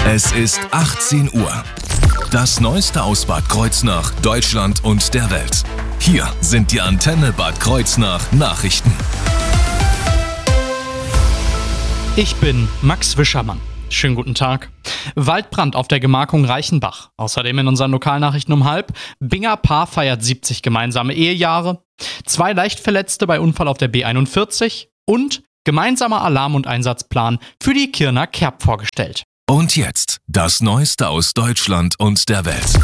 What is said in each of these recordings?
Es ist 18 Uhr. Das Neueste aus Bad Kreuznach, Deutschland und der Welt. Hier sind die Antenne Bad Kreuznach Nachrichten. Ich bin Max Wischermann. Schönen guten Tag. Waldbrand auf der Gemarkung Reichenbach. Außerdem in unseren Lokalnachrichten um 12:30. Binger Paar feiert 70 gemeinsame Ehejahre. 2 Leichtverletzte bei Unfall auf der B41. Und gemeinsamer Alarm- und Einsatzplan für die Kirner Kerb vorgestellt. Und jetzt das Neueste aus Deutschland und der Welt.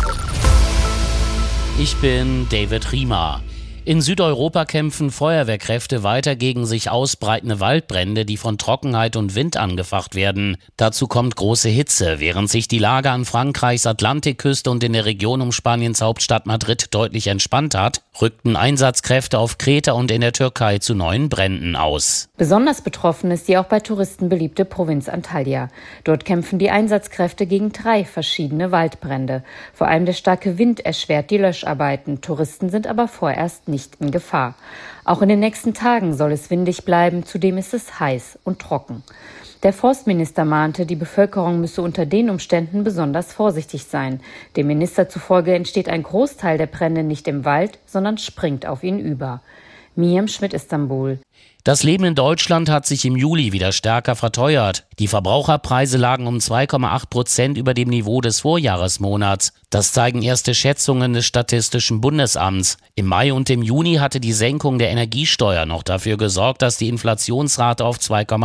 Ich bin David Riemer. In Südeuropa kämpfen Feuerwehrkräfte weiter gegen sich ausbreitende Waldbrände, die von Trockenheit und Wind angefacht werden. Dazu kommt große Hitze. Während sich die Lage an Frankreichs Atlantikküste und in der Region um Spaniens Hauptstadt Madrid deutlich entspannt hat, rückten Einsatzkräfte auf Kreta und in der Türkei zu neuen Bränden aus. Besonders betroffen ist die auch bei Touristen beliebte Provinz Antalya. Dort kämpfen die Einsatzkräfte gegen 3 verschiedene Waldbrände. Vor allem der starke Wind erschwert die Löscharbeiten. Touristen sind aber vorerst nicht in Gefahr. Auch in den nächsten Tagen soll es windig bleiben, zudem ist es heiß und trocken. Der Forstminister mahnte, die Bevölkerung müsse unter den Umständen besonders vorsichtig sein. Dem Minister zufolge entsteht ein Großteil der Brände nicht im Wald, sondern springt auf ihn über. Miriam Schmidt, Istanbul. Das Leben in Deutschland hat sich im Juli wieder stärker verteuert. Die Verbraucherpreise lagen um 2,8% über dem Niveau des Vorjahresmonats. Das zeigen erste Schätzungen des Statistischen Bundesamts. Im Mai und im Juni hatte die Senkung der Energiesteuer noch dafür gesorgt, dass die Inflationsrate auf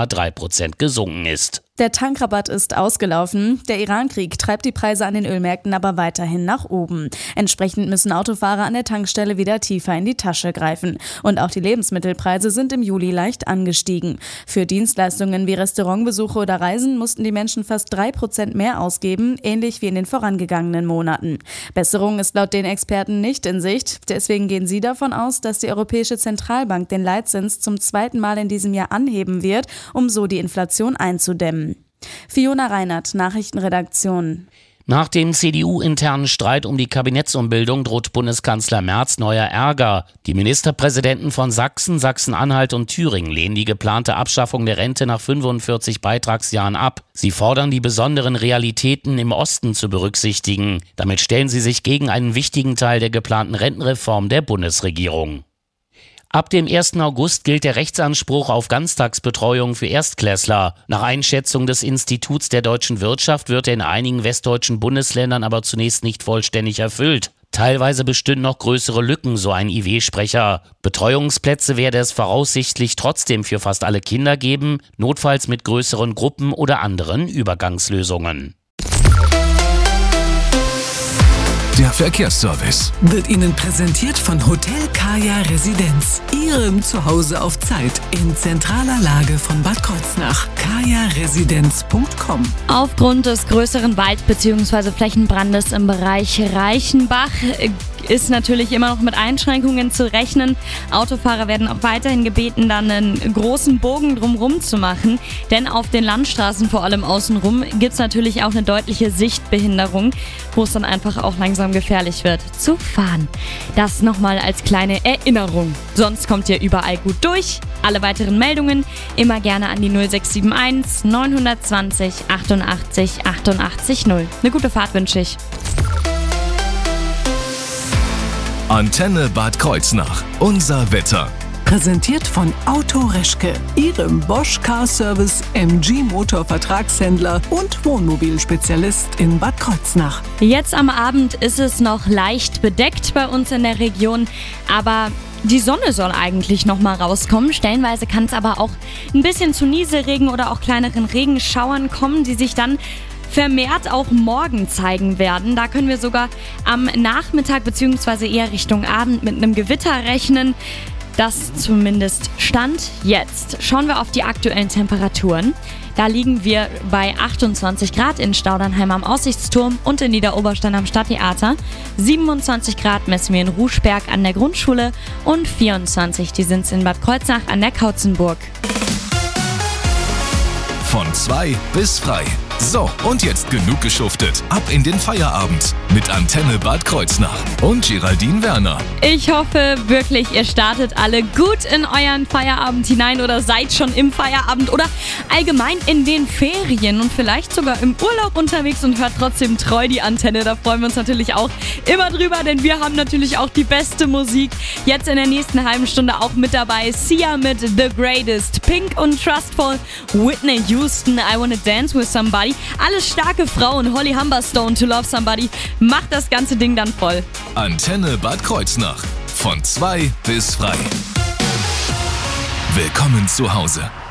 2,3% gesunken ist. Der Tankrabatt ist ausgelaufen. Der Iran-Krieg treibt die Preise an den Ölmärkten aber weiterhin nach oben. Entsprechend müssen Autofahrer an der Tankstelle wieder tiefer in die Tasche greifen. Und auch die Lebensmittelpreise sind im Juli leicht angestiegen. Für Dienstleistungen wie Restaurantbesuche oder Reisen mussten die Menschen fast 3% mehr ausgeben, ähnlich wie in den vorangegangenen Monaten. Besserung ist laut den Experten nicht in Sicht. Deswegen gehen sie davon aus, dass die Europäische Zentralbank den Leitzins zum 2. Mal in diesem Jahr anheben wird, um so die Inflation einzudämmen. Fiona Reinert, Nachrichtenredaktion. Nach dem CDU-internen Streit um die Kabinettsumbildung droht Bundeskanzler Merz neuer Ärger. Die Ministerpräsidenten von Sachsen, Sachsen-Anhalt und Thüringen lehnen die geplante Abschaffung der Rente nach 45 Beitragsjahren ab. Sie fordern, die besonderen Realitäten im Osten zu berücksichtigen. Damit stellen sie sich gegen einen wichtigen Teil der geplanten Rentenreform der Bundesregierung. Ab dem 1. August gilt der Rechtsanspruch auf Ganztagsbetreuung für Erstklässler. Nach Einschätzung des Instituts der deutschen Wirtschaft wird er in einigen westdeutschen Bundesländern aber zunächst nicht vollständig erfüllt. Teilweise bestünden noch größere Lücken, so ein IW-Sprecher. Betreuungsplätze werde es voraussichtlich trotzdem für fast alle Kinder geben, notfalls mit größeren Gruppen oder anderen Übergangslösungen. Der Verkehrsservice wird Ihnen präsentiert von Hotel Kaya Residenz, Ihrem Zuhause auf Zeit in zentraler Lage von Bad Kreuznach. kajaresidenz.com. Aufgrund des größeren Wald- bzw. Flächenbrandes im Bereich Reichenbach ist natürlich immer noch mit Einschränkungen zu rechnen. Autofahrer werden auch weiterhin gebeten, dann einen großen Bogen drumherum zu machen, denn auf den Landstraßen, vor allem außenrum, gibt es natürlich auch eine deutliche Sichtbehinderung, wo es dann einfach auch langsam gefährlich wird zu fahren. Das nochmal als kleine Erinnerung. Sonst kommt ihr überall gut durch. Alle weiteren Meldungen immer gerne an die 0671 920 88 88 0. Eine gute Fahrt wünsche ich. Antenne Bad Kreuznach. Unser Wetter. Präsentiert von Auto Reschke, Ihrem Bosch Car Service, MG Motor Vertragshändler und Wohnmobilspezialist in Bad Kreuznach. Jetzt am Abend ist es noch leicht bedeckt bei uns in der Region, aber die Sonne soll eigentlich noch mal rauskommen. Stellenweise kann es aber auch ein bisschen zu Nieselregen oder auch kleineren Regenschauern kommen, die sich dann vermehrt auch morgen zeigen werden. Da können wir sogar am Nachmittag bzw. eher Richtung Abend mit einem Gewitter rechnen. Das zumindest Stand jetzt. Schauen wir auf die aktuellen Temperaturen. Da liegen wir bei 28 Grad in Staudernheim am Aussichtsturm und in Niederoberstein am Stadttheater. 27 Grad messen wir in Ruschberg an der Grundschule und 24, die sind es in Bad Kreuznach an der Kautzenburg. Von 2 bis frei. So, und jetzt genug geschuftet. Ab in den Feierabend mit Antenne Bad Kreuznach und Geraldine Werner. Ich hoffe wirklich, ihr startet alle gut in euren Feierabend hinein oder seid schon im Feierabend oder allgemein in den Ferien und vielleicht sogar im Urlaub unterwegs und hört trotzdem treu die Antenne. Da freuen wir uns natürlich auch immer drüber, denn wir haben natürlich auch die beste Musik. Jetzt in der nächsten halben Stunde auch mit dabei Sia mit The Greatest, Pink und Trustful, Whitney Houston, I Wanna Dance With Somebody. Alles starke Frauen, Holly Humberstone, To Love Somebody. Macht das ganze Ding dann voll. Antenne Bad Kreuznach. Von 2 bis frei. Willkommen zu Hause.